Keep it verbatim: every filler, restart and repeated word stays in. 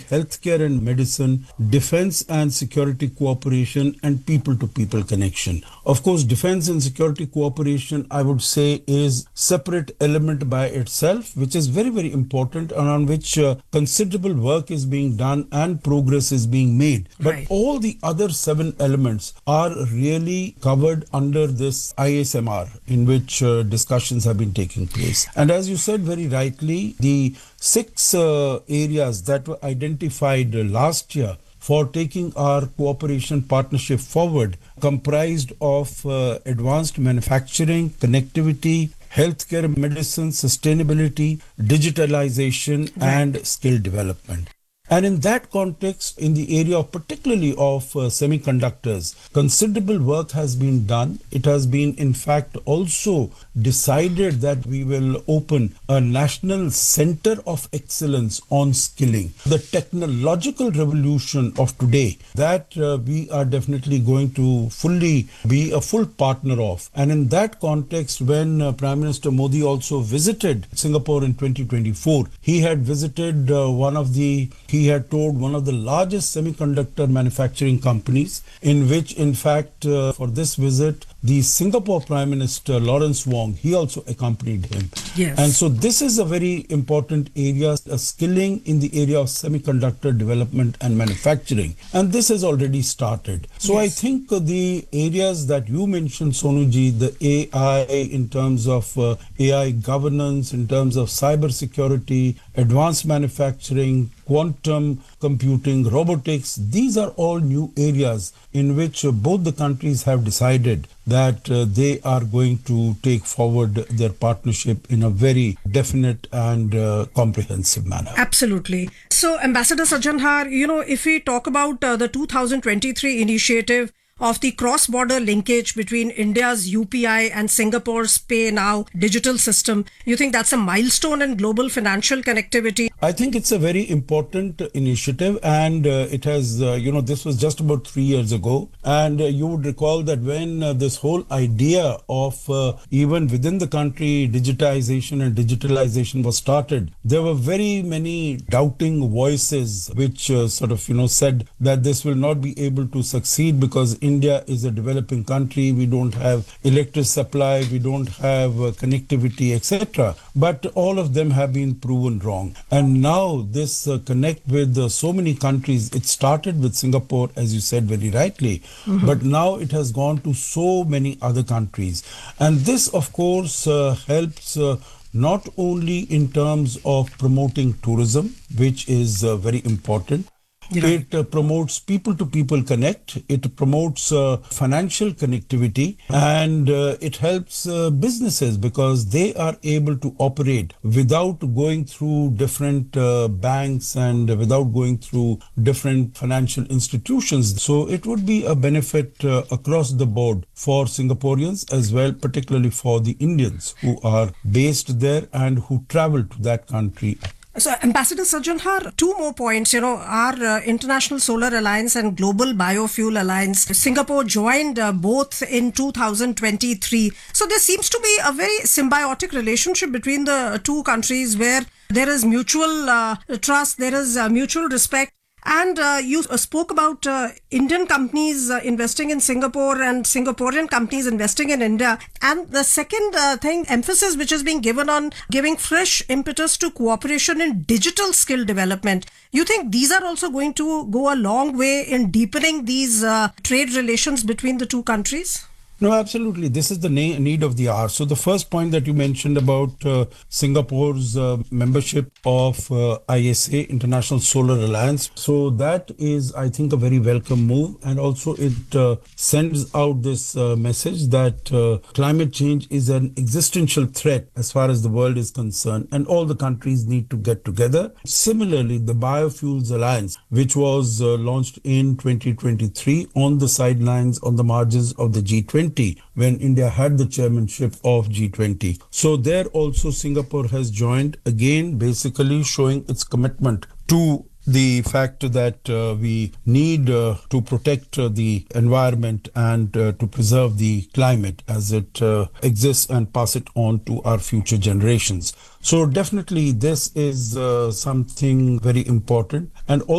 healthcare and medicine, defense and security cooperation, and people-to-people connection. Of course, defense and security cooperation, I would say, is separate element by itself, which is very, very important and on which uh, considerable work is being done and progress is being made. But Right. all the other seven elements are really covered under this I S M R, in which uh, discussions have been taking place. And as you said very rightly, the six uh, areas that were identified uh, last year for taking our cooperation partnership forward comprised of uh, advanced manufacturing, connectivity, healthcare, medicine, sustainability, digitalization, and skill development. And in that context, in the area of particularly of uh, semiconductors, considerable work has been done. It has been, in fact, also decided that we will open a national center of excellence on skilling. The technological revolution of today, that uh, we are definitely going to fully be a full partner of. And in that context, when uh, Prime Minister Modi also visited Singapore in twenty twenty-four, he had visited uh, one of the He had toured one of the largest semiconductor manufacturing companies, in which, in fact, uh, for this visit, the Singapore Prime Minister, Lawrence Wong, he also accompanied him. Yes. And so this is a very important area, uh, skilling in the area of semiconductor development and manufacturing. And this has already started. So Yes. I think uh, the areas that you mentioned, Sonuji, the A I in terms of uh, A I governance, in terms of cyber security, advanced manufacturing, quantum computing, robotics, these are all new areas in which uh, both the countries have decided that uh, they are going to take forward their partnership in a very definite and uh, comprehensive manner. Absolutely. So, Ambassador Sajanhar, you know, if we talk about uh, the two thousand twenty-three initiative of the cross-border linkage between India's U P I and Singapore's Pay Now digital system, you think that's a milestone in global financial connectivity? I think it's a very important initiative, and uh, it has, uh, you know, this was just about three years ago. And uh, you would recall that when uh, this whole idea of uh, even within the country digitization and digitalization was started, there were very many doubting voices which uh, sort of, you know, said that this will not be able to succeed because India is a developing country, we don't have electric supply, we don't have uh, connectivity, et cetera. But all of them have been proven wrong. And now this uh, connect with uh, so many countries, it started with Singapore, as you said very rightly, mm-hmm. but now it has gone to so many other countries. And this, of course, uh, helps uh, not only in terms of promoting tourism, which is uh, very important. Yeah. It uh, promotes people-to-people connect. It promotes uh, financial connectivity, and uh, it helps uh, businesses because they are able to operate without going through different uh, banks and without going through different financial institutions. So it would be a benefit uh, across the board for Singaporeans as well, particularly for the Indians who are based there and who travel to that country. So, Ambassador Sajanhar, two more points. You know, our uh, International Solar Alliance and Global Biofuel Alliance, Singapore joined uh, both in two thousand twenty-three. So, there seems to be a very symbiotic relationship between the two countries where there is mutual uh, trust, there is uh, mutual respect. And uh, you uh, spoke about uh, Indian companies uh, investing in Singapore and Singaporean companies investing in India. And the second uh, thing, emphasis which is being given on giving fresh impetus to cooperation in digital skill development. You think these are also going to go a long way in deepening these uh, trade relations between the two countries? No, absolutely. This is the na- need of the hour. So the first point that you mentioned about uh, Singapore's uh, membership of uh, I S A, International Solar Alliance. So that is, I think, a very welcome move. And also it uh, sends out this uh, message that uh, climate change is an existential threat as far as the world is concerned. And all the countries need to get together. Similarly, the Biofuels Alliance, which was uh, launched in twenty twenty-three on the sidelines, on the margins of the G twenty, when India had the chairmanship of G twenty. So there also Singapore has joined, again basically showing its commitment to the fact that uh, we need uh, to protect uh, the environment and uh, to preserve the climate as it uh, exists and pass it on to our future generations. So definitely this is uh, something very important. And also